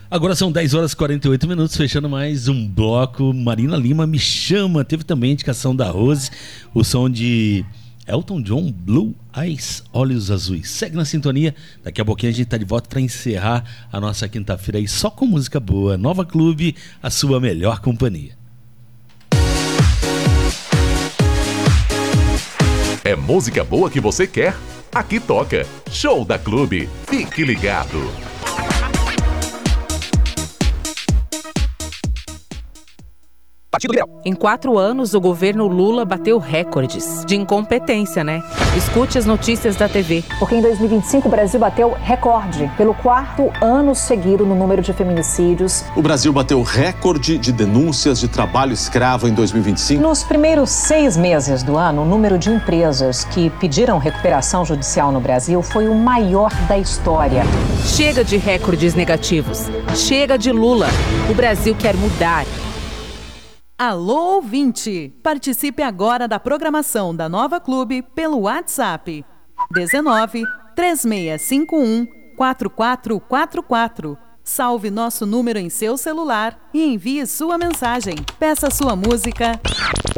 Agora são 10 horas e 48 minutos, fechando mais um bloco. Marina Lima Me Chama. Teve também a indicação da Rose, o som de Elton John, Blue Eyes, Olhos Azuis. Segue na sintonia, daqui a pouquinho a gente tá de volta para encerrar a nossa quinta-feira aí só com música boa. Nova Clube, a sua melhor companhia. É música boa que você quer? Aqui toca Show da Clube. Fique ligado. Em 4 anos, o governo Lula bateu recordes de incompetência, né? Escute as notícias da TV. Porque em 2025 o Brasil bateu recorde pelo 4º ano seguido no número de feminicídios. O Brasil bateu recorde de denúncias de trabalho escravo em 2025. Nos primeiros 6 meses do ano, o número de empresas que pediram recuperação judicial no Brasil foi o maior da história. Chega de recordes negativos. Chega de Lula. O Brasil quer mudar. Alô, ouvinte! Participe agora da programação da Nova Clube pelo WhatsApp 19 3651 4444. Salve nosso número em seu celular e envie sua mensagem. Peça sua música